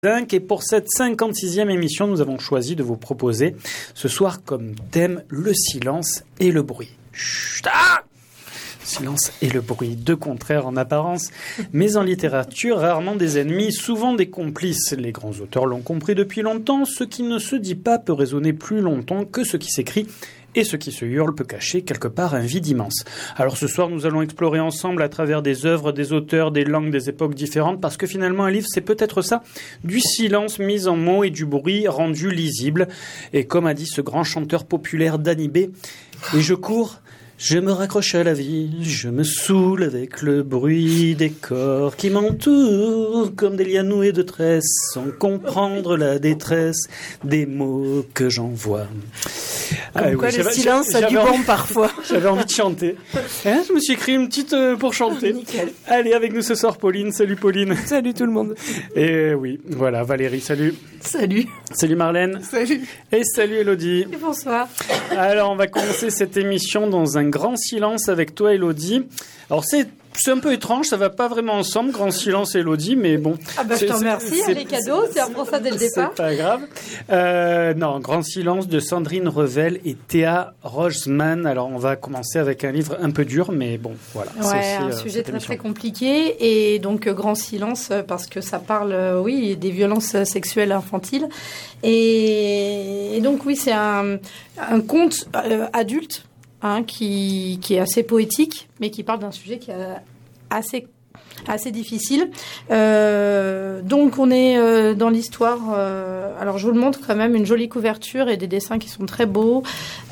Et pour cette 56e émission, nous avons choisi de vous proposer ce soir comme thème le silence et le bruit. Chut, silence et le bruit, deux contraires en apparence, mais en littérature, rarement des ennemis, souvent des complices. Les grands auteurs l'ont compris depuis longtemps, ce qui ne se dit pas peut résonner plus longtemps que ce qui s'écrit. Et ce qui se hurle peut cacher quelque part un vide immense. Alors ce soir, nous allons explorer ensemble à travers des œuvres, des auteurs, des langues, des époques différentes, parce que finalement, un livre, c'est peut-être ça, du silence mis en mots et du bruit rendu lisible. Et comme a dit ce grand chanteur populaire Danny B, « Et je cours, je me raccroche à la vie, je me saoule avec le bruit des corps qui m'entourent comme des lianes nouées de tresses, sans comprendre la détresse des mots que j'envoie. » Comme quoi, le silence a du bon parfois. J'avais envie de chanter. Je me suis écrit une petite pour chanter. Nickel. Allez, avec nous ce soir, Pauline. Salut, Pauline. Salut tout le monde. Et oui, voilà, Valérie, salut. Salut. Salut, Marlène. Salut. Et salut, Elodie. Et bonsoir. Alors, on va commencer cette émission dans un grand silence avec toi, Elodie. Alors, c'est un peu étrange, ça va pas vraiment ensemble, grand silence et Elodie, mais bon. Ah bah je te remercie, les cadeaux, c'est pour ça dès le départ. C'est pas grave. Non, grand silence de Sandrine Revel et Thea Roseman. Alors on va commencer avec un livre un peu dur, mais bon, voilà. Ouais, c'est aussi, un sujet très très compliqué et donc grand silence parce que ça parle, oui, des violences sexuelles infantiles et donc oui, c'est un conte adulte. Qui est assez poétique, mais qui parle d'un sujet qui est assez difficile. Donc on est dans l'histoire. Alors je vous le montre quand même, une jolie couverture et des dessins qui sont très beaux,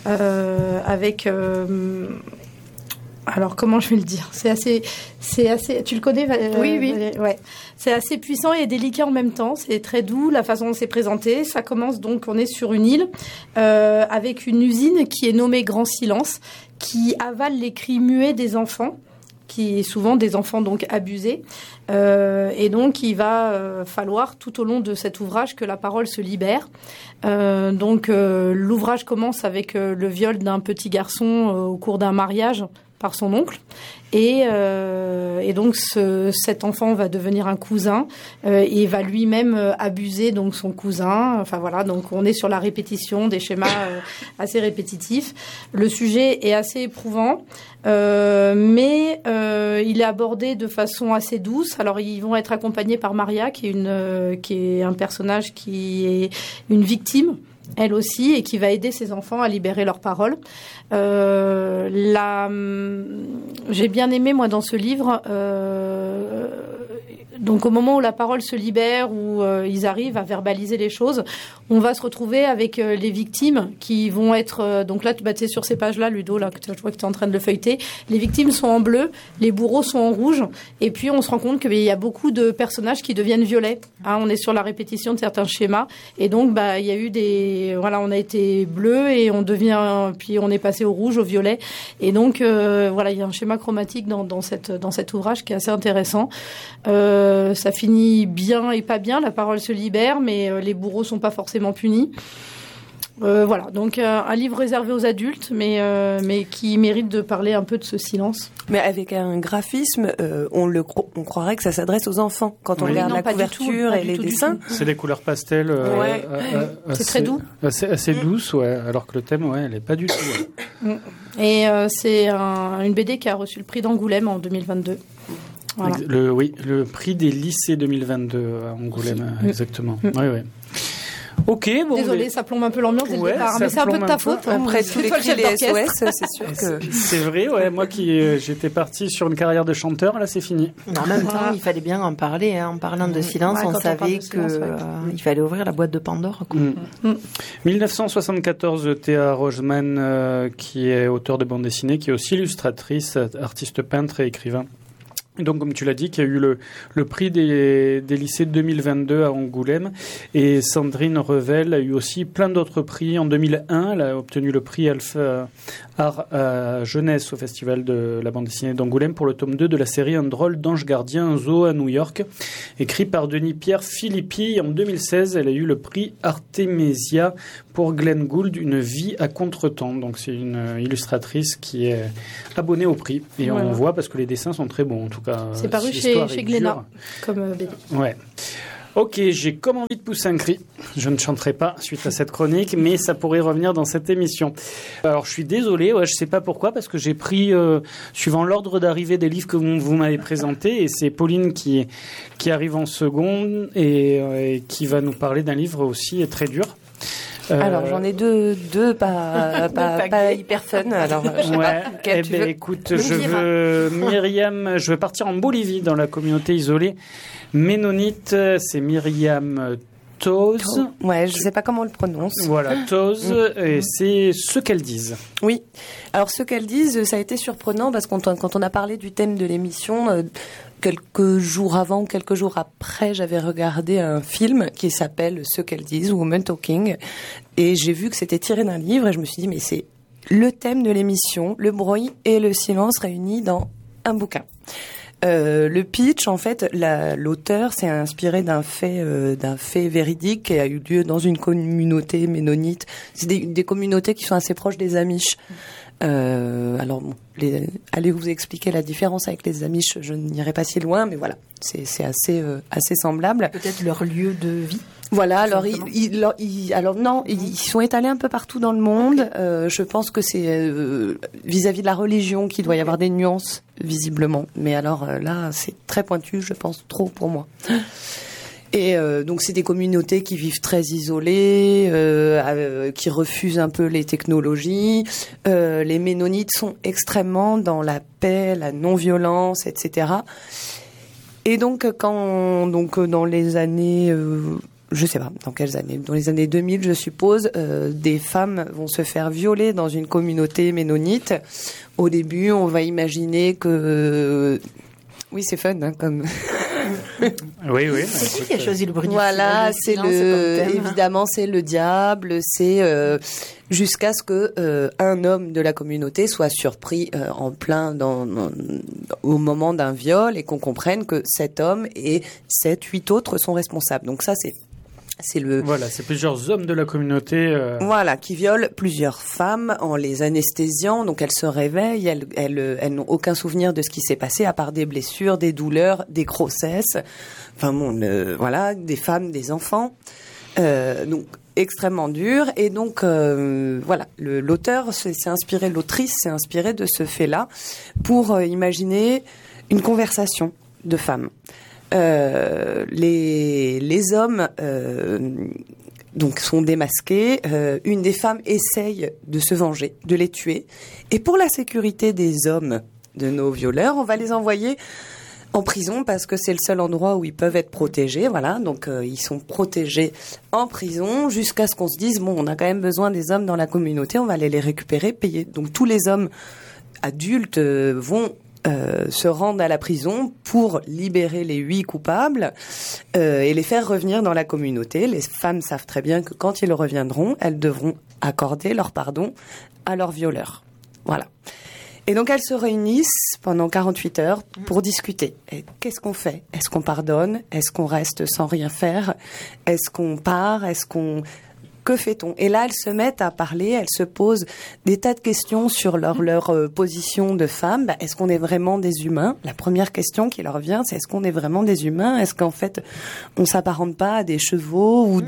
avec. Alors comment je vais le dire ? C'est assez. Tu le connais, oui. Ouais. C'est assez puissant et délicat en même temps. C'est très doux la façon dont c'est présenté. Ça commence donc, on est sur une île avec une usine qui est nommée Grand Silence, qui avale les cris muets des enfants, qui est souvent des enfants donc abusés. Et donc il va falloir tout au long de cet ouvrage que la parole se libère. Donc l'ouvrage commence avec le viol d'un petit garçon au cours d'un mariage par son oncle. Et donc cet enfant va devenir un cousin et va lui-même abuser donc son cousin. Enfin voilà, donc on est sur la répétition des schémas assez répétitifs. Le sujet est assez éprouvant, mais il est abordé de façon assez douce. Alors ils vont être accompagnés par Maria, qui est un personnage qui est une victime, elle aussi, et qui va aider ses enfants à libérer leurs paroles. J'ai bien aimé, moi, dans ce livre, donc au moment où la parole se libère, où ils arrivent à verbaliser les choses, on va se retrouver avec les victimes qui vont être... donc là, tu es sur ces pages-là, Ludo, là, je vois que tu es en train de le feuilleter. Les victimes sont en bleu, les bourreaux sont en rouge, et puis on se rend compte qu'il y a beaucoup de personnages qui deviennent violets. On est sur la répétition de certains schémas, et donc il y a eu des... Voilà, on a été bleu, et puis on est passé au rouge, au violet, et donc il y a un schéma chromatique dans cet ouvrage qui est assez intéressant. Ça finit bien et pas bien, la parole se libère, mais les bourreaux sont pas forcément punis. Voilà, donc un livre réservé aux adultes, mais qui mérite de parler un peu de ce silence. Mais avec un graphisme, on croirait que ça s'adresse aux enfants quand on regarde la couverture et les dessins. C'est des couleurs pastel. C'est très doux. Assez douce, ouais. Alors que le thème, elle est pas du tout. Ouais. Et c'est une BD qui a reçu le prix d'Angoulême en 2022. Voilà. Le prix des lycées 2022 à Angoulême, exactement. Oui. Ok, bon. Désolée, ça plombe un peu l'ambiance dès le départ, mais c'est un peu de ta faute. Après, tu écris les SOS, c'est sûr que... C'est vrai, ouais. Moi j'étais parti sur une carrière de chanteur, là c'est fini. En même temps, il fallait bien en parler. En parlant de silence, on savait qu'il fallait ouvrir la boîte de Pandore. 1974, Thea Roseman, qui est auteure de bande dessinée, qui est aussi illustratrice, artiste peintre et écrivain. Donc, comme tu l'as dit, qu'il y a eu le prix des lycées 2022 à Angoulême. Et Sandrine Revel a eu aussi plein d'autres prix. En 2001, elle a obtenu le prix Alpha Art Jeunesse au Festival de la bande dessinée d'Angoulême pour le tome 2 de la série Un drôle d'ange gardien, un zoo à New York, écrit par Denis-Pierre Philippi. En 2016, elle a eu le prix Artemisia pour Glenn Gould, Une vie à contretemps. Donc, c'est une illustratrice qui est abonnée au prix. Et on voit parce que les dessins sont très bons, en tout cas. C'est paru chez Glénat, comme BD. Ouais. Ok, j'ai comme envie de pousser un cri. Je ne chanterai pas suite à cette chronique, mais ça pourrait revenir dans cette émission. Alors, je suis désolé, je sais pas pourquoi, parce que j'ai pris, suivant l'ordre d'arrivée des livres que vous m'avez présentés, et c'est Pauline qui arrive en seconde et qui va nous parler d'un livre aussi très dur. Alors j'en ai deux pas hyper fun. Alors écoute, Myriam, je veux partir en Bolivie dans la communauté isolée ménonite. C'est Myriam Toews. Ouais, je sais pas comment on le prononce. Voilà, Toews, et c'est Ce qu'elles disent. Oui. Alors Ce qu'elles disent, ça a été surprenant parce que quand on a parlé du thème de l'émission. Quelques jours avant, quelques jours après, j'avais regardé un film qui s'appelle Ce qu'elles disent, Women Talking, et j'ai vu que c'était tiré d'un livre, et je me suis dit, mais c'est le thème de l'émission, le bruit et le silence réunis dans un bouquin. Le pitch, en fait, l'auteur s'est inspiré d'un fait véridique qui a eu lieu dans une communauté ménonite. C'est des communautés qui sont assez proches des Amish. Alors bon, allez vous expliquer la différence avec les Amish, je n'irai pas si loin, mais voilà, c'est assez semblable. Peut-être leur lieu de vie. Voilà, alors ils sont étalés un peu partout dans le monde. Okay. Je pense que c'est vis-à-vis de la religion qu'il doit y avoir des nuances visiblement, mais alors là c'est très pointu, je pense trop pour moi. Et donc c'est des communautés qui vivent très isolées, qui refusent un peu les technologies. Les ménonites sont extrêmement dans la paix, la non-violence, etc. Et donc dans les années, je sais pas dans quelles années, dans les années 2000 je suppose, des femmes vont se faire violer dans une communauté ménonite. Au début, on va imaginer que oui, c'est fun, hein, comme. Oui. C'est qui a choisi le bruit? Voilà, évidemment, c'est le diable. C'est jusqu'à ce que un homme de la communauté soit surpris en plein au moment d'un viol et qu'on comprenne que cet homme et 7-8 autres sont responsables. Donc ça, c'est Voilà, c'est plusieurs hommes de la communauté. Voilà, qui violent plusieurs femmes en les anesthésiant. Donc elles se réveillent, elles n'ont aucun souvenir de ce qui s'est passé à part des blessures, des douleurs, des grossesses. Enfin bon, voilà, des femmes, des enfants. Donc extrêmement dur. Et donc voilà, l'autrice s'est inspirée de ce fait-là pour imaginer une conversation de femmes. Les hommes donc sont démasqués. Une des femmes essaye de se venger, de les tuer. Et pour la sécurité des hommes, de nos violeurs, on va les envoyer en prison parce que c'est le seul endroit où ils peuvent être protégés. Voilà, donc ils sont protégés en prison jusqu'à ce qu'on se dise bon, on a quand même besoin des hommes dans la communauté, on va aller les récupérer, payer. Donc tous les hommes adultes vont se rendre à la prison pour libérer les 8 coupables et les faire revenir dans la communauté. Les femmes savent très bien que quand ils reviendront, elles devront accorder leur pardon à leurs violeurs. Voilà. Et donc elles se réunissent pendant 48 heures pour discuter. Et qu'est-ce qu'on fait? Est-ce qu'on pardonne? Est-ce qu'on reste sans rien faire? Est-ce qu'on part? Que fait-on? Et là, elles se mettent à parler, elles se posent des tas de questions sur leur position de femme. Est-ce qu'on est vraiment des humains? La première question qui leur vient, c'est est-ce qu'on est vraiment des humains? Est-ce qu'en fait, on s'apparente pas à des chevaux ou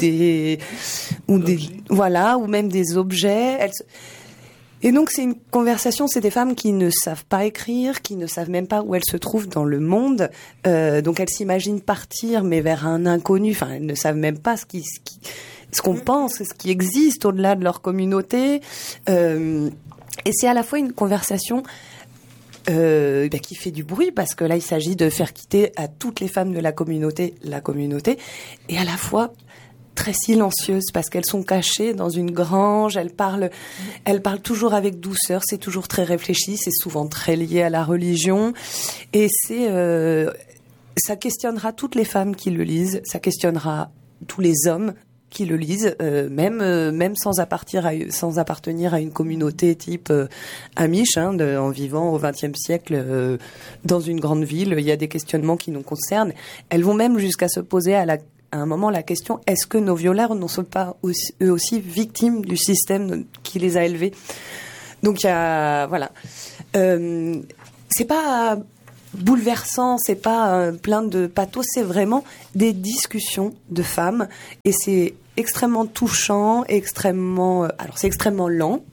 voilà, ou même des objets? Et donc, c'est une conversation, c'est des femmes qui ne savent pas écrire, qui ne savent même pas où elles se trouvent dans le monde. Donc, elles s'imaginent partir, mais vers un inconnu. Enfin, elles ne savent même pas ce qu'on pense, ce qui existe au-delà de leur communauté. Et c'est à la fois une conversation qui fait du bruit, parce que là, il s'agit de faire quitter à toutes les femmes de la communauté, et à la fois très silencieuses, parce qu'elles sont cachées dans une grange, elles parlent toujours avec douceur, c'est toujours très réfléchi, c'est souvent très lié à la religion, et ça questionnera toutes les femmes qui le lisent, ça questionnera tous les hommes qui le lisent, même sans appartenir à une communauté type Amish, en vivant au XXe siècle dans une grande ville. Il y a des questionnements qui nous concernent. Elles vont même jusqu'à se poser à un moment la question, est-ce que nos violeurs ne sont pas eux aussi victimes du système qui les a élevés? Donc il y a, voilà. C'est pas bouleversant, c'est pas plein de pathos, c'est vraiment des discussions de femmes et c'est extrêmement touchant, alors c'est extrêmement lent,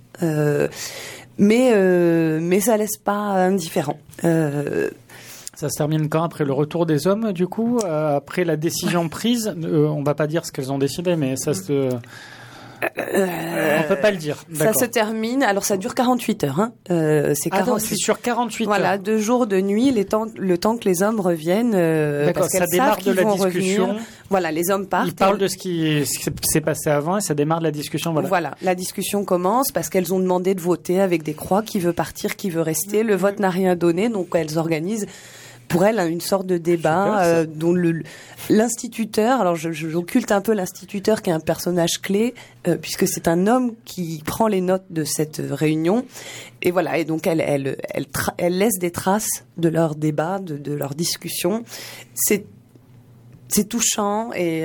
mais ça laisse pas indifférent. Ça se termine quand? Après le retour des hommes, du coup, après la décision prise, on va pas dire ce qu'elles ont décidé, mais ça se... on peut pas le dire. Ça se termine. Alors ça dure 48 heures. Hein. C'est 48. C'est sur 48 heures. Voilà, 2 jours de nuit, le temps que les hommes reviennent. D'accord. Ça démarre de la discussion. Revenir. Voilà, les hommes partent. Ils parlent de ce qui s'est passé avant et ça démarre la discussion. Voilà, la discussion commence parce qu'elles ont demandé de voter avec des croix, qui veut partir, qui veut rester. Le vote n'a rien donné, donc elles organisent. Pour elle, une sorte de débat dont l'instituteur, alors j'occulte un peu l'instituteur qui est un personnage clé, puisque c'est un homme qui prend les notes de cette réunion. Et voilà, et donc elle laisse des traces de leur débat, de leur discussion. C'est touchant et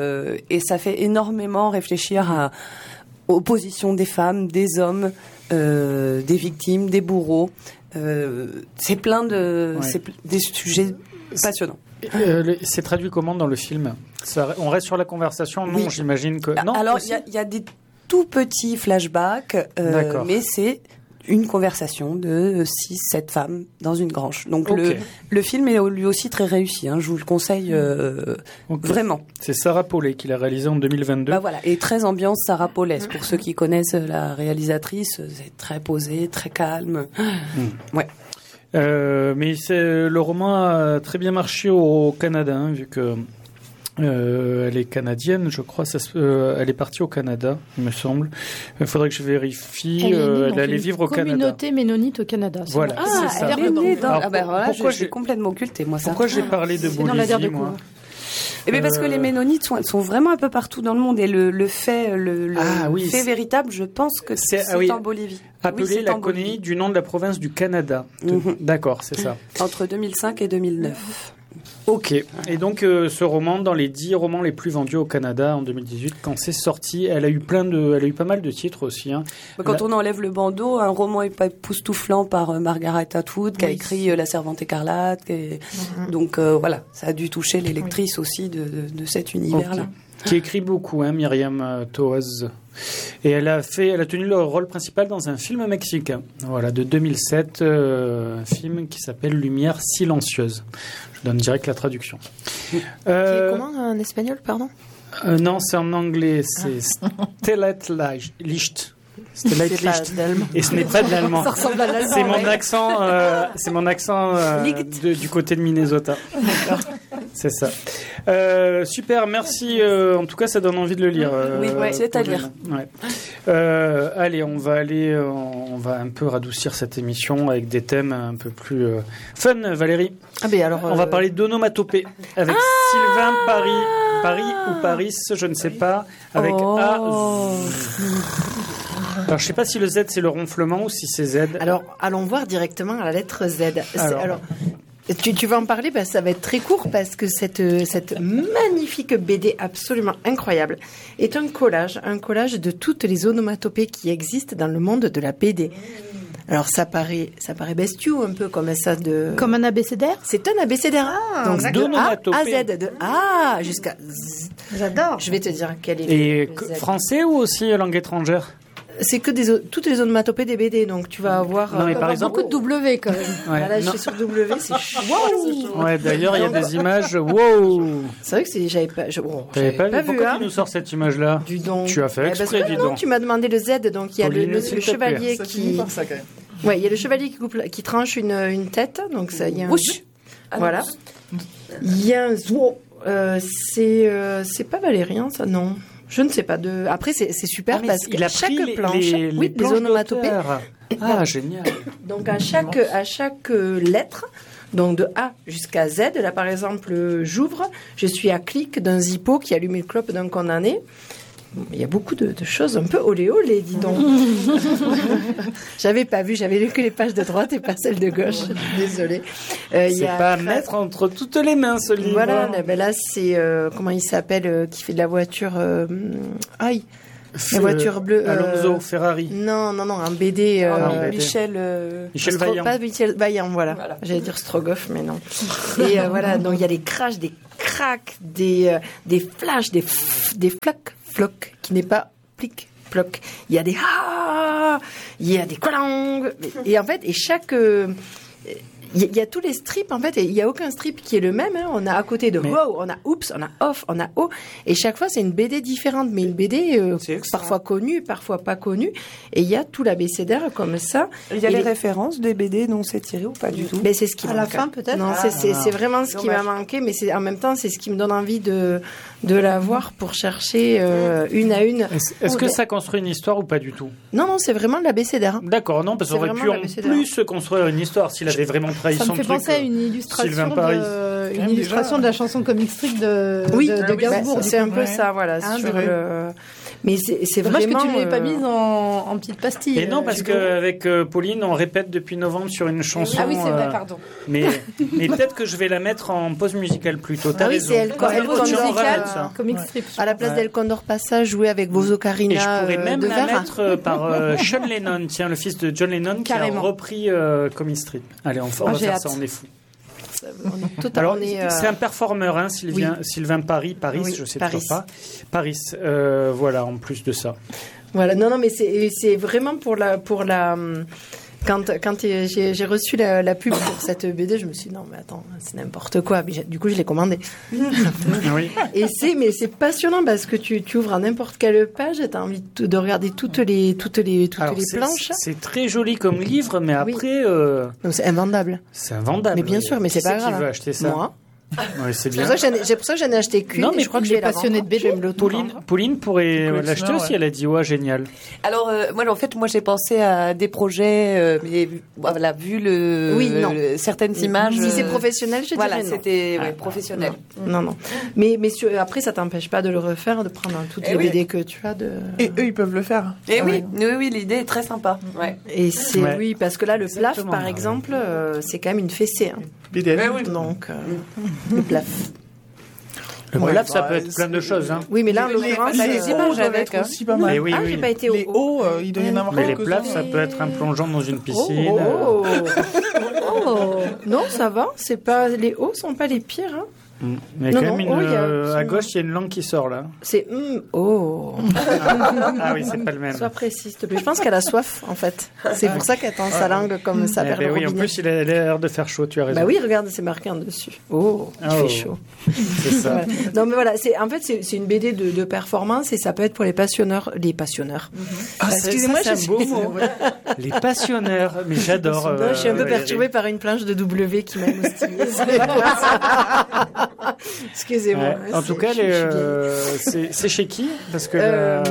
ça fait énormément réfléchir aux positions des femmes, des hommes, des victimes, des bourreaux. C'est plein des sujets passionnants. C'est traduit comment dans le film? On reste sur la conversation? Non, oui. J'imagine que... Non, alors, il y a des tout petits flashbacks, mais c'est une conversation de 6-7 femmes dans une grange. Donc le film est lui aussi très réussi. Hein, je vous le conseille vraiment. C'est Sarah Paulet qui l'a réalisé en 2022. Voilà, et très ambiance Sarah Paulet. Pour ceux qui connaissent la réalisatrice, c'est très posé, très calme. Ouais. Mais le roman a très bien marché au Canada, hein, vu que elle est canadienne, je crois. Elle est partie au Canada, il me semble. Il faudrait que je vérifie. Elle allait vivre au Canada. Communauté ménonite au Canada. Voilà, c'est ça. Elle est née dans... pourquoi j'ai complètement occulté, moi, ça. Pourquoi j'ai parlé de Bolivie, moi? Eh bien, parce que les Ménonites sont vraiment un peu partout dans le monde et le fait véritable, je pense que c'est en Bolivie. Appelée la colonie du nom de la province du Canada. D'accord, c'est ça. Entre 2005 et 2009. Ok. Et donc, ce roman, dans les 10 romans les plus vendus au Canada en 2018, quand c'est sorti, elle a eu pas mal de titres aussi. Hein. Quand on enlève le bandeau, un roman époustouflant par Margaret Atwood, qui a écrit La Servante écarlate. Donc, voilà, ça a dû toucher les lectrices aussi de cet univers-là. Qui écrit beaucoup, hein, Myriam Toews. Et elle a tenu le rôle principal dans un film mexicain, voilà, de 2007, un film qui s'appelle Lumière silencieuse. Je donne direct la traduction. Qui est comment en espagnol, pardon? Non, c'est en anglais, c'est Stellet Licht. Et ce n'est pas de l'allemand. Ça ressemble à l'allemand. C'est mon accent du côté de Minnesota. C'est ça. Super, merci. En tout cas, ça donne envie de le lire. C'est à lire. Ouais. Allez, on va un peu radoucir cette émission avec des thèmes un peu plus fun, Valérie. On va parler d'onomatopée avec Sylvain Paris ou Paris, je ne sais pas, avec A. Alors, je ne sais pas si le Z, c'est le ronflement ou si c'est Z. Alors, allons voir directement à la lettre Z. Alors, tu vas en parler, ça va être très court parce que cette magnifique BD absolument incroyable est un collage de toutes les onomatopées qui existent dans le monde de la BD. Alors ça paraît bestiaux un peu comme ça comme un abécédaire. C'est un abécédaire. Donc de A à Z, de A jusqu'à Z. J'adore. Je vais te dire quel est. Et français ou aussi langue étrangère? C'est que toutes les onomatopées des BD, donc tu vas avoir par exemple, beaucoup de W quand même. Voilà, je suis sur W, c'est chaud. Ouais, d'ailleurs, il y a des images. Wow. C'est vrai que j'avais pas vu. Pourquoi tu nous sors cette image-là? Tu as fait exprès, dis donc. Tu m'as demandé le Z, donc il y a le chevalier qui. Ouais, il y a le chevalier qui tranche une tête, donc ça, il y a un. Voilà. Il y a un. C'est pas Valérien, ça, non. Je ne sais pas. Après, c'est super parce qu'à chaque planche, les onomatopées. Ah, génial. Donc à chaque lettre, donc de A jusqu'à Z, là par exemple, j'ouvre, je suis à clic d'un zippo qui allume une clope d'un condamné. Il y a beaucoup de choses un peu olé, dis donc. J'avais pas vu, j'avais lu que les pages de droite et pas celles de gauche. Désolée. C'est pas à mettre entre toutes les mains, ce livre. Voilà, là c'est, comment il s'appelle, qui fait de la voiture, Les voitures bleues. Alonso, Ferrari. Non, un BD. BD. Michel Vaillant. Pas Michel Vaillant, voilà. J'allais dire Strogoff, mais non. Et voilà, donc il y a des crashs, des cracks, des flashs, des flocs, qui n'est pas plic. Ploc. Il y a des il y a des colang. Et en fait, chaque il y a tous les strips en fait, et il y a aucun strip qui est le même. On a à côté de wow, on a oups, on a off, on a oh, et chaque fois c'est une BD différente, mais une BD parfois connue, parfois pas connue. Et il y a tout l'abécédaire comme ça. Il y a les références des BD dont c'est tiré ou pas du tout? Mais c'est ce qui à manque. La fin peut-être. Non, c'est vraiment ce qui m'a manqué, mais c'est en même temps c'est ce qui me donne envie de la voir pour chercher une à une. Est-ce que ça construit une histoire ou pas du tout? Non, c'est vraiment de l'abécédaire. D'accord, non, parce qu'on aurait pu en plus construire une histoire s'il avait vraiment trahi son truc. Ça me fait penser à une illustration de la chanson comic strip de Gainsbourg. C'est un peu ça, voilà. Mais c'est dommage vraiment... que tu ne l'aies pas mise en petite pastille. Et non, parce qu'avec Pauline, on répète depuis novembre sur une chanson. Ah oui, c'est vrai, pardon. Mais peut-être que je vais la mettre en pause musicale plutôt. T'as raison. Oui, c'est Elle pause musicale, comic strip. À la place d'El Condor Passage, jouer avec vos ocarinas. Et je pourrais même la mettre par Sean Lennon, tiens, le fils de John Lennon, qui a repris Comic Strip. Allez, on va faire ça, on est fous. Alors, c'est un performeur, hein, Sylvain Paris, je sais toujours pas. Paris, voilà, en plus de ça. Voilà, non, mais c'est vraiment pour la. Quand j'ai reçu la pub pour cette BD, je me suis dit non mais attends, c'est n'importe quoi. Du coup, je l'ai commandé. Oui. Et c'est passionnant parce que tu ouvres à n'importe quelle page, tu as envie de regarder toutes les planches. C'est très joli comme livre, mais après donc c'est invendable. C'est invendable. Mais bien sûr, mais c'est pas grave. Qui veut acheter ça? Moi. Ouais, c'est bien. C'est pour ça que j'en ai acheté qu'une. Non, mais je crois que je vais passionnée de BD. Pauline pourrait l'acheter aussi. Elle a dit ouais, génial. Alors moi j'ai pensé à des projets, mais voilà, vu certaines images. Si c'est professionnel, je dirais non. C'était professionnel. Non. Mais après, ça t'empêche pas de le refaire, de prendre toutes les BD que tu as. Et eux, ils peuvent le faire. Et oui, l'idée est très sympa. Ouais. Et oui, parce que là, le plaf, par exemple, c'est quand même une fessée. BDL. Donc, le plaf. Le plaf, ça peut être plein de choses. Hein. Oui, mais là, en l'occurrence, les hauts doivent être aussi pas mal. Oui. J'ai pas été les hauts, il doit y en avoir quelques-uns. Mais les plafs, ça peut être un plongeon dans une piscine. Non, ça va. C'est pas les hauts sont pas les pires. Hein. Mais quand même, à gauche, il y a une langue qui sort là. C'est Ah oui, c'est pas le même. Sois précis, s'il te plaît. Je pense qu'elle a soif, en fait. C'est pour ça qu'elle tend sa langue comme ça vers le robinet. Oui, en plus, il a l'air de faire chaud, tu as raison. Bah oui, regarde, c'est marqué en dessus. Il fait chaud. C'est ça. Ouais. Non, mais voilà, c'est une BD de performance et ça peut être pour les passionneurs. Excusez-moi, c'est un beau mot. Les passionneurs, mais j'adore. Je suis un peu perturbée par une planche de W qui m'a moustillée. Excusez-moi. Ouais. En tout cas, c'est chez qui? Parce que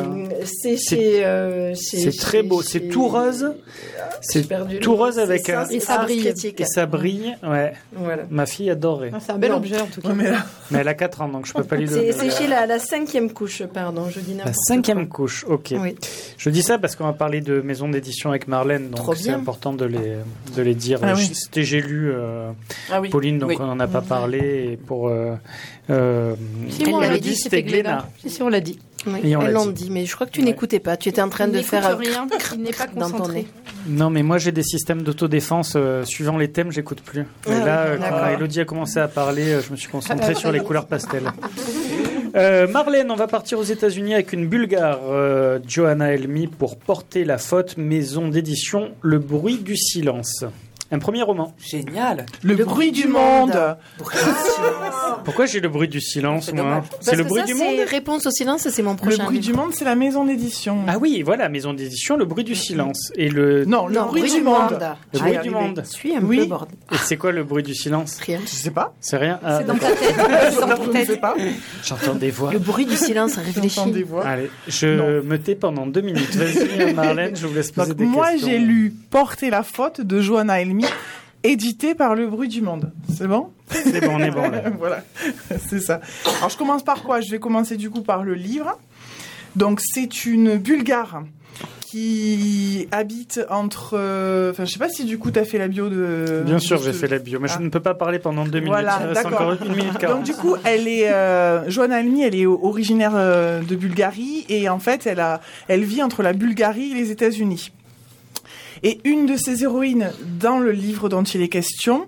c'est très beau. C'est tout rose. C'est tout rose avec un. Et ça brille. Et ça brille. Ouais. Voilà. Ma fille adorait. C'est un bel objet en tout cas. Mais elle a 4 ans, donc je peux pas lui donner. C'est chez la 5e couche, pardon. Je dis n'importe quoi. La 5e couche. Ok. Oui. Je dis ça parce qu'on va parler de maison d'édition avec Marlène, donc c'est important de les dire. J'ai lu Pauline, donc on n'en a pas parlé. Et pour si on l'avait dit, c'était Glénat. Si on l'a dit. Oui, elles l'ont dit, mais je crois que tu n'écoutais pas. Tu étais en train de faire rien. Il n'est pas concentré. Non, mais moi j'ai des systèmes d'autodéfense. Suivant les thèmes, j'écoute plus. Et là, quand Elodie a commencé à parler, je me suis concentré sur les couleurs pastel. Marlène, on va partir aux États-Unis avec une Bulgare, Johanna Helmy, pour porter la faute. Maison d'édition Le Bruit du Silence. Un premier roman. Génial. Le bruit du monde. Pourquoi j'ai le bruit du silence, moi? C'est le bruit du monde. Réponse au silence, c'est mon prochain. Le bruit du monde, c'est la maison d'édition. Ah oui, voilà, maison d'édition, le bruit du silence. Et le bruit du monde. Le bruit du monde. Je suis un peu bordé. Et c'est quoi le bruit du silence? Rien. Je sais pas. C'est rien. C'est dans ta tête. Je ne sais pas. J'entends des voix. Le bruit du silence, réfléchis. Allez, je me tais pendant 2 minutes. Vas-y, Marlène, je vous laisse poser des questions. Moi, j'ai lu Porter la faute de Johanna Helmy, édité par Le Bruit du Monde. C'est bon? C'est bon, on est bon là. Voilà, c'est ça. Alors je commence par quoi? Je vais commencer du coup par le livre. Donc c'est une Bulgare qui habite entre... Enfin, je sais pas si du coup t'as fait la bio de... Bien sûr, j'ai fait la bio, mais je ne peux pas parler pendant 2 minutes. Voilà, C'est d'accord. encore 1 minute 40. Donc du coup, elle est... Joanna Helmy, elle est originaire de Bulgarie, et en fait, elle vit entre la Bulgarie et les États-Unis. Et une de ses héroïnes dans le livre dont il est question...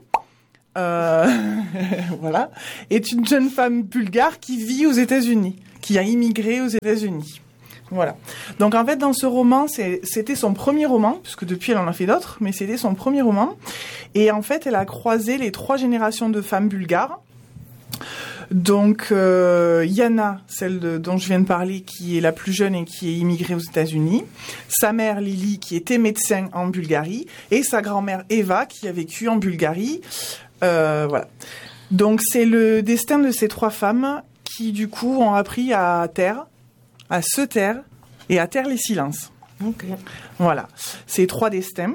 voilà, est une jeune femme bulgare qui vit aux États-Unis, qui a immigré aux États-Unis. Voilà. Donc en fait, dans ce roman, c'était son premier roman, puisque depuis elle en a fait d'autres, mais c'était son premier roman. Et en fait, elle a croisé les 3 générations de femmes bulgares. Donc Yana, dont je viens de parler, qui est la plus jeune et qui est immigrée aux États-Unis, sa mère Lily, qui était médecin en Bulgarie, et sa grand-mère Eva, qui a vécu en Bulgarie. Voilà. Donc c'est le destin de ces 3 femmes qui du coup ont appris à se taire et à taire les silences. Okay. Voilà. C'est 3 destins.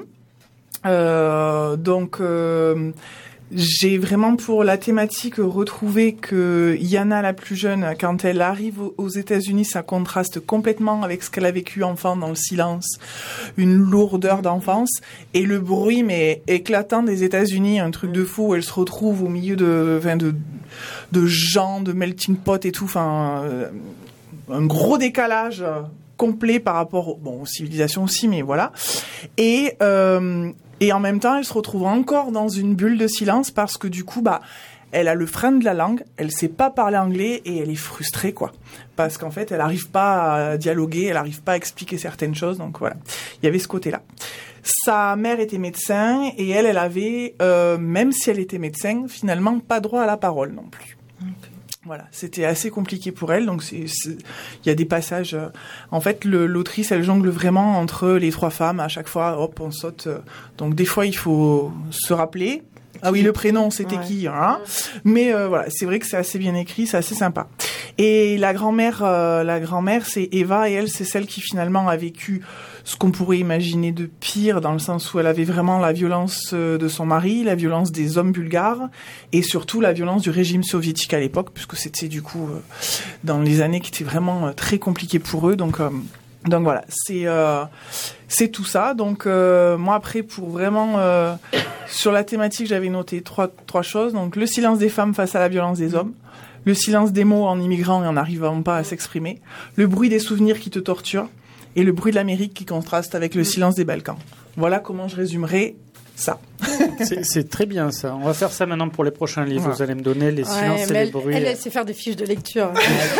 J'ai vraiment pour la thématique retrouvé que Yana, la plus jeune, quand elle arrive aux États-Unis, ça contraste complètement avec ce qu'elle a vécu enfant dans le silence, une lourdeur d'enfance, et le bruit mais éclatant des États-Unis, un truc de fou où elle se retrouve au milieu de gens, de melting pot et tout, enfin un gros décalage complet par rapport aux civilisations aussi, mais voilà. Et en même temps, elle se retrouve encore dans une bulle de silence parce que du coup, elle a le frein de la langue, elle sait pas parler anglais et elle est frustrée, quoi. Parce qu'en fait, elle arrive pas à dialoguer, elle arrive pas à expliquer certaines choses, donc voilà. Il y avait ce côté-là. Sa mère était médecin et elle avait, même si elle était médecin, finalement pas droit à la parole non plus. Okay. Voilà, c'était assez compliqué pour elle, donc il y a des passages... en fait, l'autrice, elle jongle vraiment entre les 3 femmes, à chaque fois, hop, on saute. Donc des fois, il faut se rappeler. Ah oui, le prénom, c'était qui, hein. Mais voilà, c'est vrai que c'est assez bien écrit, c'est assez sympa. Et la grand-mère, c'est Eva, et elle, c'est celle qui finalement a vécu ce qu'on pourrait imaginer de pire, dans le sens où elle avait vraiment la violence de son mari, la violence des hommes bulgares, et surtout la violence du régime soviétique à l'époque, puisque c'était du coup dans les années qui étaient vraiment très compliquées pour eux. Donc voilà, c'est tout ça. Donc moi après, pour vraiment sur la thématique, j'avais noté trois choses. Donc le silence des femmes face à la violence des hommes, le silence des mots en immigrant et en n'arrivant pas à s'exprimer, le bruit des souvenirs qui te torturent, et le bruit de l'Amérique qui contraste avec le silence des Balkans. Voilà comment je résumerai ça. C'est très bien ça. On va faire ça maintenant pour les prochains livres. Voilà. Vous allez me donner les silences et les bruits. Elle sait faire des fiches de lecture.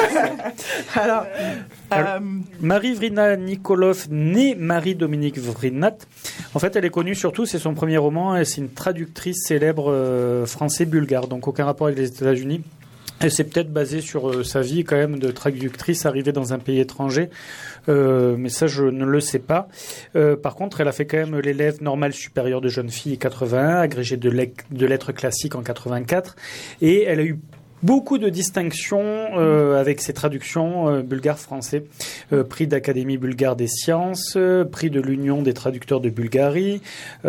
Alors, Marie Vrina Nikolov, née Marie-Dominique Vrinat. En fait, elle est connue surtout, c'est son premier roman, et c'est une traductrice célèbre français-bulgare, donc aucun rapport avec les États-Unis. Elle s'est peut-être basée sur sa vie quand même de traductrice arrivée dans un pays étranger, mais ça je ne le sais pas. Par contre, elle a fait quand même l'élève normale supérieure de jeune fille en 81, agrégée de lettres classiques en 84, et elle a eu beaucoup de distinctions avec ses traductions bulgare-français. Prix d'Académie bulgare des sciences, prix de l'Union des traducteurs de Bulgarie,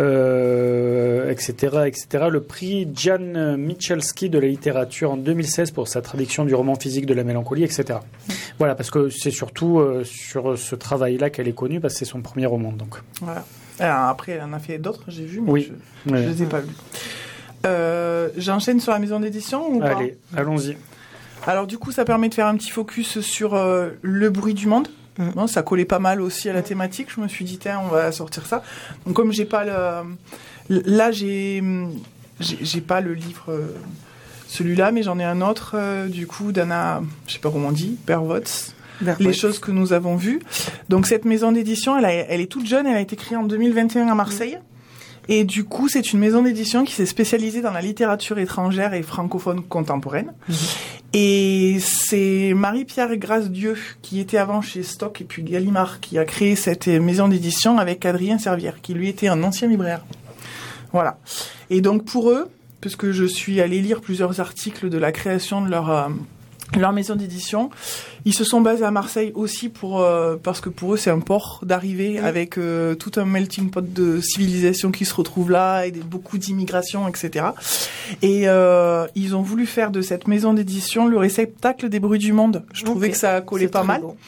etc., etc. Le prix Jan Michalski de la littérature en 2016 pour sa traduction du roman physique de la mélancolie, etc. Voilà, parce que c'est surtout sur ce travail-là qu'elle est connue, parce que c'est son premier roman. Donc. Voilà. Alors, après, elle en a fait d'autres, j'ai vu, mais oui, je ne les ai pas lus. J'enchaîne sur la maison d'édition ou pas ? Allez, allons-y. Alors du coup, ça permet de faire un petit focus sur le bruit du monde. Bon, ça collait pas mal aussi à la thématique. Je me suis dit, tiens, on va sortir ça. Donc comme j'ai pas là, j'ai pas le livre celui-là, mais j'en ai un autre du coup d'Anna, je sais pas comment on dit, Berwotz. Les choses que nous avons vues. Donc cette maison d'édition, elle est toute jeune. Elle a été créée en 2021 à Marseille. Et du coup, c'est une maison d'édition qui s'est spécialisée dans la littérature étrangère et francophone contemporaine. Et c'est Marie-Pierre Grace-Dieu, qui était avant chez Stock et puis Gallimard, qui a créé cette maison d'édition avec Adrien Servière, qui lui était un ancien libraire. Voilà. Et donc pour eux, puisque je suis allée lire plusieurs articles de la création de leur maison d'édition, ils se sont basés à Marseille aussi parce que pour eux c'est un port d'arrivée avec tout un melting pot de civilisation qui se retrouve là et beaucoup d'immigration, etc. Et ils ont voulu faire de cette maison d'édition le réceptacle des bruits du monde. Je trouvais que ça collait pas mal. Beau.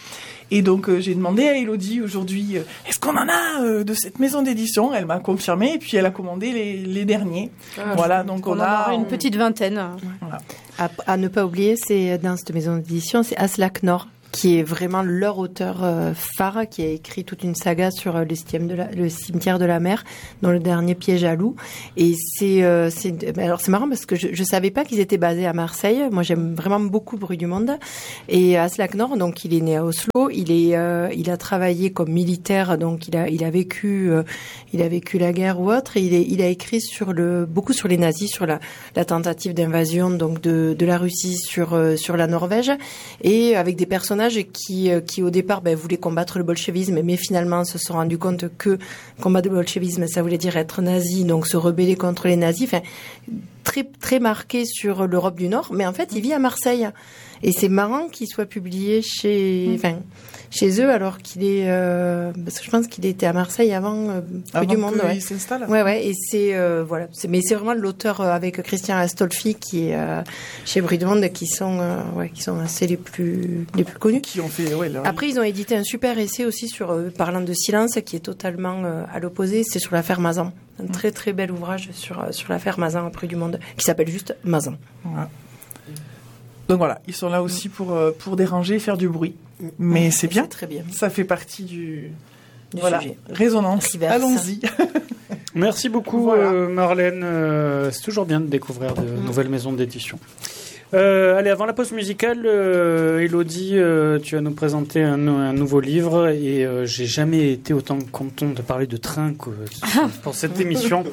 Et donc j'ai demandé à Elodie aujourd'hui, est-ce qu'on en a de cette maison d'édition? Elle m'a confirmé et puis elle a commandé les derniers. Voilà, donc on a une petite vingtaine. Voilà. À ne pas oublier, c'est dans cette maison d'édition, c'est Aslak Nord, qui est vraiment leur auteur phare, qui a écrit toute une saga sur le cimetière de la mer, dans le dernier Piège à loup. Et alors c'est marrant parce que je savais pas qu'ils étaient basés à Marseille. Moi, j'aime vraiment beaucoup Bruit du Monde. Et Aslak Nord, donc il est né à Oslo. Il a travaillé comme militaire, donc il a vécu la guerre ou autre. Et il a écrit beaucoup sur les nazis, sur la tentative d'invasion donc de la Russie sur la Norvège, et avec des personnages qui au départ voulaient combattre le bolchevisme, mais finalement se sont rendus compte que combattre le bolchevisme, ça voulait dire être nazi, donc se rebeller contre les nazis. Enfin, très très marqué sur l'Europe du Nord, mais en fait il vit à Marseille, et c'est marrant qu'il soit publié chez eux alors qu'il est parce que je pense qu'il était à Marseille avant du Monde. Avant qu'il s'installe. Ouais, et c'est voilà, mais c'est vraiment l'auteur avec Christian Astolfi qui est chez Bruit du Monde, qui sont assez les plus connus. Qui ont fait Après ils ont édité un super essai aussi sur parlant de silence, qui est totalement à l'opposé, c'est sur l'affaire Mazan. Un très très bel ouvrage sur l'affaire Mazan à Bruit du Monde, qui s'appelle juste Mazan. Voilà. Donc voilà, ils sont là aussi pour déranger et faire du bruit. Mais c'est bien. C'est très bien. Ça fait partie du sujet. Résonance. Allons-y. Merci beaucoup, Marlène. C'est toujours bien de découvrir de nouvelles maisons d'édition. Allez, avant la pause musicale, Elodie, tu vas nous présenter un nouveau livre, et j'ai jamais été autant content de parler de train que pour cette émission.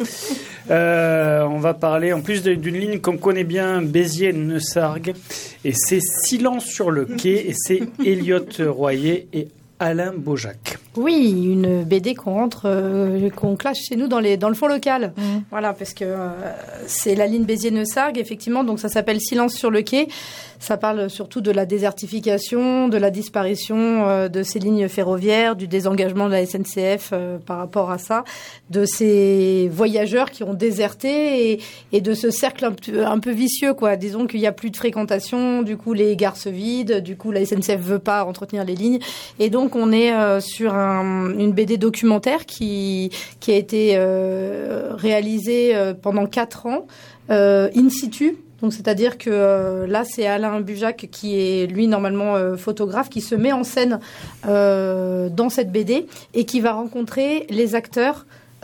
On va parler en plus d'une ligne qu'on connaît bien, Béziers-Neussargues, et c'est Silence sur le quai, et c'est Elliot Royer et Alain Beaujac. Oui, une BD qu'on classe chez nous dans le fond local. Voilà, parce que c'est la ligne Béziers-Neussargues, effectivement, donc ça s'appelle Silence sur le quai. Ça parle surtout de la désertification, de la disparition de ces lignes ferroviaires, du désengagement de la SNCF par rapport à ça, de ces voyageurs qui ont déserté et de ce cercle un peu vicieux, quoi. Disons qu'il n'y a plus de fréquentation, du coup les gares se vident, du coup la SNCF veut pas entretenir les lignes, et donc on est sur une BD documentaire qui a été réalisée pendant 4 ans in situ. Donc c'est-à-dire que là c'est Alain Beaujac, qui est lui normalement photographe, qui se met en scène dans cette BD et qui va rencontrer les acteurs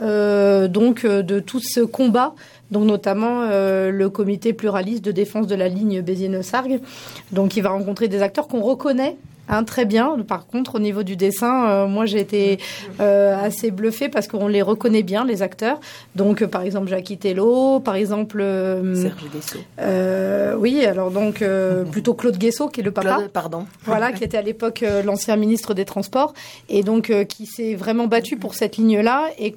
de tout ce combat, donc notamment le comité pluraliste de défense de la ligne Béziers-Neussargues. Donc il va rencontrer des acteurs qu'on reconnaît très bien. Par contre, au niveau du dessin, moi j'ai été assez bluffée parce qu'on les reconnaît bien, les acteurs. Donc par exemple Jackie Tello, par exemple Serge Guessot. Oui, alors donc plutôt Claude Guessot, qui est le papa. Claude, pardon. Voilà, qui était à l'époque l'ancien ministre des Transports, et donc qui s'est vraiment battu pour cette ligne-là, et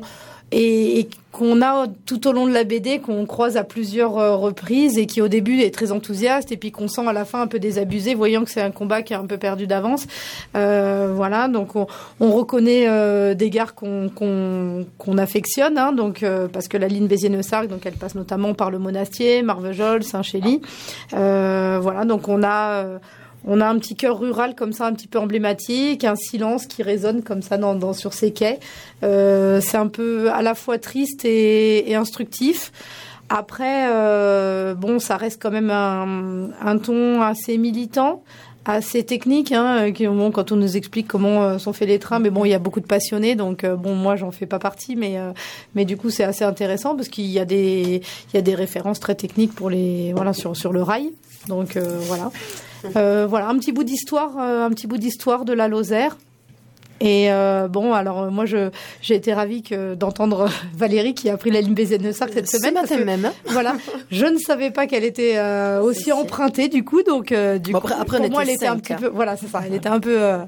qu'on a tout au long de la BD, qu'on croise à plusieurs reprises, et qui au début est très enthousiaste, et puis qu'on sent à la fin un peu désabusé, voyant que c'est un combat qui est un peu perdu d'avance. Voilà, donc on reconnaît des gares qu'on affectionne, hein, donc parce que la ligne Béziers-Neussargues, donc elle passe notamment par le Monastier, Marvejols, Saint-Chély. Voilà, donc on a un petit cœur rural comme ça, un petit peu emblématique, un silence qui résonne comme ça sur ces quais. C'est un peu à la fois triste et instructif. Après, ça reste quand même un ton assez militant, assez technique, hein, quand on nous explique comment sont faits les trains, mais bon, il y a beaucoup de passionnés, donc moi j'en fais pas partie, mais du coup c'est assez intéressant parce qu'il y a des références très techniques pour sur le rail. Donc voilà. Voilà, un petit bout d'histoire de la Lozère. Et alors moi j'ai été ravie d'entendre Valérie qui a pris la ligne Béziers-Neussargues cette semaine. Ce matin même. Voilà, je ne savais pas qu'elle était aussi empruntée du coup, donc après, pour moi elle était un petit peu, voilà, c'est ça, elle était un peu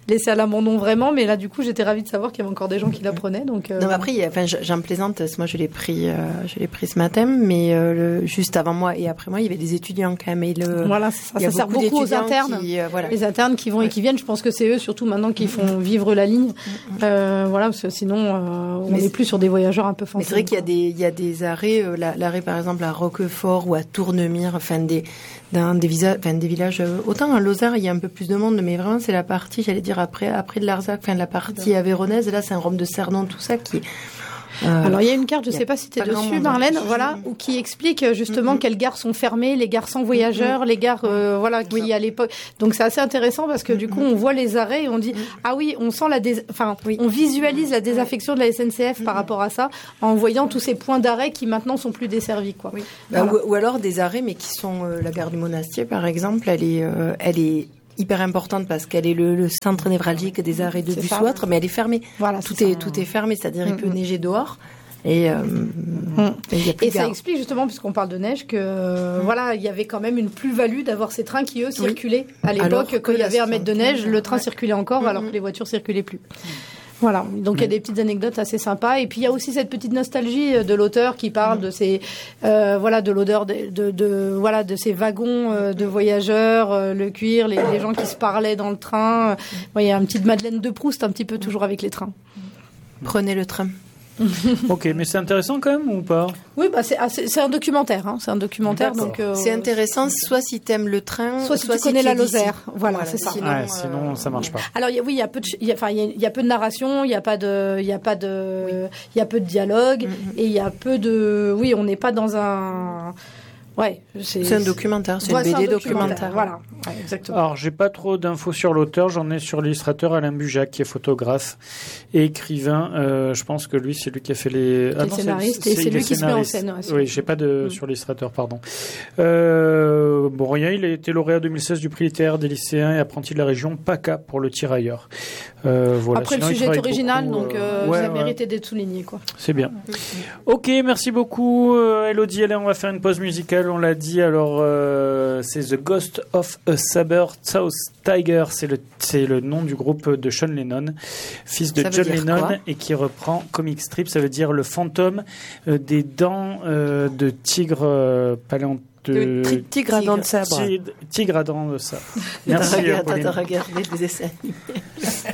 laissée à l'abandon vraiment, mais là du coup j'étais ravie de savoir qu'il y avait encore des gens qui la prenaient. Donc non, mais après, j'en plaisante. Moi, je l'ai pris ce matin, mais juste avant moi et après moi, il y avait des étudiants quand même. Voilà, ça sert beaucoup aux internes. Les internes qui vont et qui viennent. Je pense que c'est eux surtout maintenant qui font vivre la ligne. Voilà, parce que sinon on n'est plus sur des voyageurs un peu fantômes. Mais c'est vrai qu'il y a des arrêts, l'arrêt par exemple à Roquefort ou à Tournemire, des villages. Autant à Lozère, il y a un peu plus de monde, mais vraiment c'est la partie, j'allais dire après de Larzac, la partie avéronaise. Et là, c'est un Rome de Cernon, tout ça qui. Alors il y a une carte, je sais pas si tu es dessus, Marlène, voilà, où qui explique justement quelles gares sont fermées, les gares sans voyageurs, les gares qui à l'époque. Donc c'est assez intéressant parce que du coup on voit les arrêts et on dit ah oui, on sent on visualise la désaffection de la SNCF par rapport à ça en voyant tous ces points d'arrêt qui maintenant sont plus desservis quoi. Oui. Voilà. Ou alors des arrêts mais qui sont la gare du Monastier par exemple, elle est hyper importante parce qu'elle est le centre névralgique des arrêts de bus ou autre, mais elle est fermée. Voilà, tout est fermé, c'est-à-dire il peut neiger dehors. Et ça explique justement, puisqu'on parle de neige, que il y avait quand même une plus-value d'avoir ces trains qui eux circulaient à l'époque. Quand il y avait 1 mètre de neige, le train circulait encore alors que les voitures circulaient plus. Voilà, donc il y a des petites anecdotes assez sympas et puis il y a aussi cette petite nostalgie de l'auteur qui parle de ces de l'odeur de ces wagons de voyageurs, le cuir, les gens qui se parlaient dans le train. Il y a une petite Madeleine de Proust un petit peu toujours avec les trains. Prenez le train. Ok, mais c'est intéressant quand même ou pas? Oui, c'est un documentaire. Hein. C'est un documentaire, donc c'est intéressant. Soit si t'aimes le train, soit si tu connais la Lozère. Voilà, c'est ça. Sinon, ça marche pas. Alors il y a peu de narration, il y a peu de dialogue et il y a peu de. Oui, on n'est pas dans un. Ouais, c'est un documentaire, c'est une BD documentaire. Voilà, exactement. Alors, j'ai pas trop d'infos sur l'auteur, j'en ai sur l'illustrateur Alain Bujac, qui est photographe et écrivain. Je pense que lui, c'est lui qui a fait les scénaristes, et c'est lui qui se met en scène. Oui, j'ai pas sur l'illustrateur, pardon. Il a été lauréat 2016 du prix littéraire des lycéens et apprenti de la région PACA pour le tirailleur. Après, le sujet est original, donc ça méritait d'être souligné, quoi. C'est bien. Ok, merci beaucoup, Elodie. Allez, on va faire une pause musicale. On l'a dit, alors c'est The Ghost of a Saber-Toothed Tiger, c'est le nom du groupe de Sean Lennon, fils de John Lennon, et qui reprend comic strip, ça veut dire le fantôme des dents de tigre tigre à dents de sabre. Tigre à dents de sabre. Merci. T'as regardé des dessins animés.